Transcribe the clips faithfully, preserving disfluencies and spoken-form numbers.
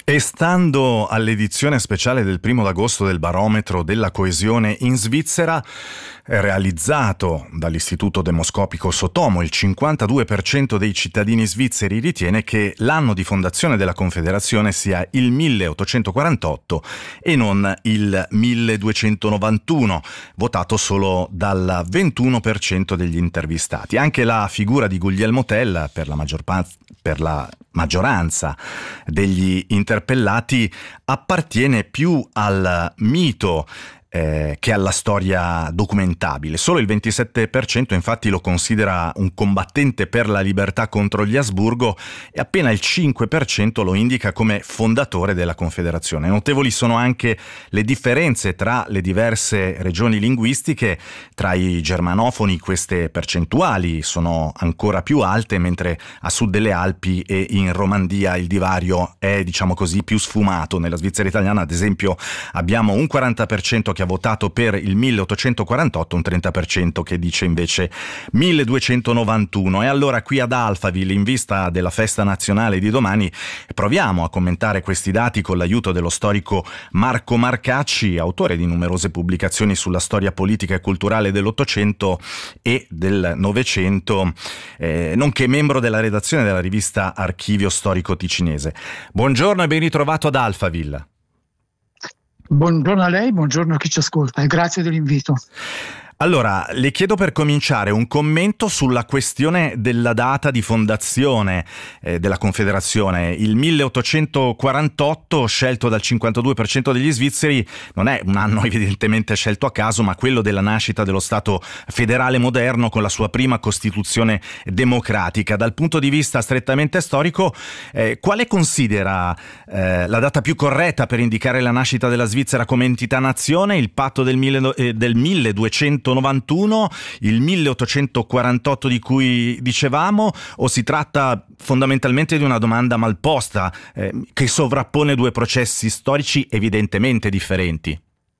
E stando all'edizione speciale del primo d'agosto del Barometro della coesione in Svizzera, realizzato dall'Istituto Demoscopico Sotomo, il cinquantadue per cento dei cittadini svizzeri ritiene che l'anno di fondazione della Confederazione sia il milleottocentoquarantotto e non il milleduecentonovantuno, votato solo dal ventuno per cento degli intervistati. Anche la figura di Guglielmo Tell, per la maggior parte per la maggioranza degli interpellati, appartiene più al mito eh, che alla storia documentabile. Solo il ventisette per cento infatti lo considera un combattente per la libertà contro gli Asburgo e appena il cinque per cento lo indica come fondatore della Confederazione. Notevoli sono anche le differenze tra le diverse regioni linguistiche. Tra i germanofoni queste percentuali sono ancora più alte, mentre a sud delle Alpi e in Romandia il divario è, diciamo così, più sfumato. Nella Svizzera italiana, ad esempio, abbiamo un quaranta per cento che ha votato per il milleottocentoquarantotto, un trenta per cento che dice invece milleduecentonovantuno. E allora qui ad Alphaville, in vista della festa nazionale di domani, proviamo a commentare questi dati con l'aiuto dello storico Marco Marcacci, autore di numerose pubblicazioni sulla storia politica e culturale dell'Ottocento e del Novecento, eh, nonché membro della redazione della rivista Archivio Storico Ticinese. Buongiorno e ben ritrovato ad Alphaville. Buongiorno a lei, buongiorno a chi ci ascolta e grazie dell'invito. Allora, le chiedo per cominciare un commento sulla questione della data di fondazione eh, della Confederazione. Il milleottocentoquarantotto, scelto dal cinquantadue per cento degli svizzeri, non è un anno evidentemente scelto a caso, ma quello della nascita dello Stato federale moderno con la sua prima Costituzione democratica. Dal punto di vista strettamente storico, eh, quale considera eh, la data più corretta per indicare la nascita della Svizzera come entità-nazione? Il patto del, mille, eh, del milleduecentonovantuno, il milleottocentoquarantotto di cui dicevamo, o si tratta fondamentalmente di una domanda malposta eh, che sovrappone due processi storici evidentemente differenti?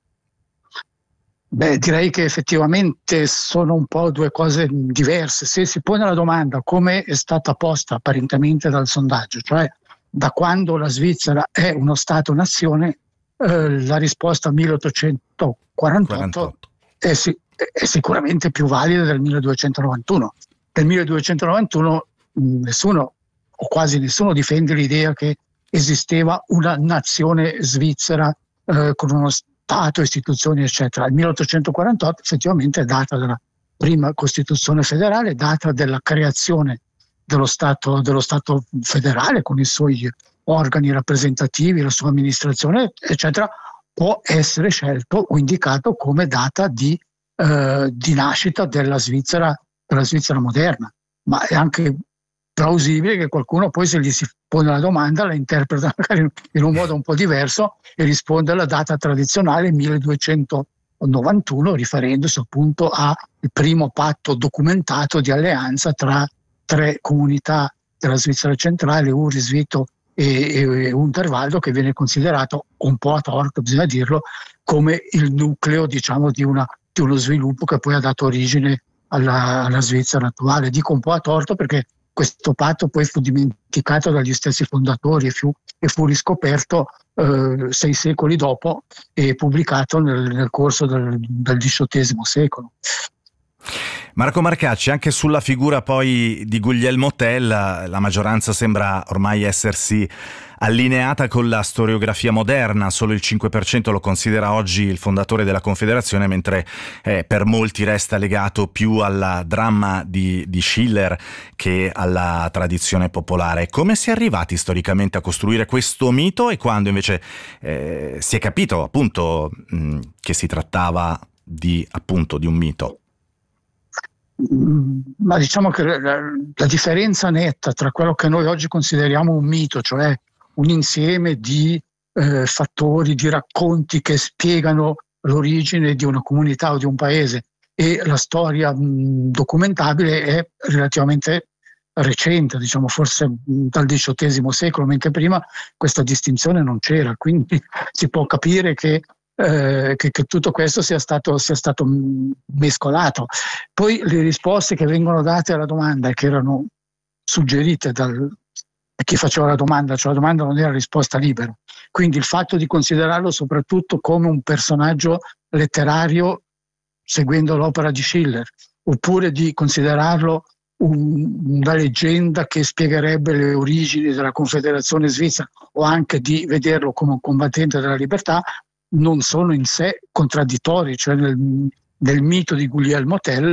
Beh, direi che effettivamente sono un po' due cose diverse. Se si pone la domanda come è stata posta apparentemente dal sondaggio, cioè da quando la Svizzera è uno Stato-nazione, eh, la risposta milleottocentoquarantotto quarantotto. è, sì, è sicuramente più valida del milleduecentonovantuno. Nel milleduecentonovantuno nessuno o quasi nessuno difende l'idea che esisteva una nazione svizzera eh, con uno Stato, istituzioni eccetera. Il milleottocentoquarantotto effettivamente è data dalla prima Costituzione federale, data della creazione dello Stato, dello Stato federale con i suoi organi rappresentativi, la sua amministrazione eccetera. Può essere scelto o indicato come data di Eh, di nascita della Svizzera, della Svizzera moderna, ma è anche plausibile che qualcuno poi, se gli si pone la domanda, la interpreta magari in un modo un po' diverso e risponde alla data tradizionale milleduecentonovantuno, riferendosi appunto al primo patto documentato di alleanza tra tre comunità della Svizzera centrale, Uri, Svito e, e Unterwaldo, che viene considerato un po' a torto, bisogna dirlo, come il nucleo, diciamo, di una di uno sviluppo che poi ha dato origine alla, alla Svizzera attuale. Dico un po' a torto perché questo patto poi fu dimenticato dagli stessi fondatori e fu, e fu riscoperto eh, sei secoli dopo e pubblicato nel, nel corso del, del diciottesimo secolo. Marco Marcacci, anche sulla figura poi di Guglielmo Tell, la maggioranza sembra ormai essersi allineata con la storiografia moderna. Solo il cinque per cento lo considera oggi il fondatore della Confederazione, mentre eh, per molti resta legato più al dramma di, di Schiller che alla tradizione popolare. Come si è arrivati storicamente a costruire questo mito e quando invece eh, si è capito appunto mh, che si trattava di, appunto, di un mito? Ma diciamo che la, la differenza netta tra quello che noi oggi consideriamo un mito, cioè un insieme di eh, fattori, di racconti che spiegano l'origine di una comunità o di un paese, e la storia mh, documentabile, è relativamente recente, diciamo forse mh, dal diciottesimo secolo, mentre prima questa distinzione non c'era, quindi si può capire che Eh, che, che tutto questo sia stato, sia stato mescolato. Poi le risposte che vengono date alla domanda e che erano suggerite dal, chi faceva la domanda, cioè la domanda non era risposta libera. Quindi il fatto di considerarlo soprattutto come un personaggio letterario seguendo l'opera di Schiller, oppure di considerarlo un, una leggenda che spiegherebbe le origini della Confederazione Svizzera, o anche di vederlo come un combattente della libertà, non sono in sé contraddittori. Cioè nel, nel mito di Guglielmo Tell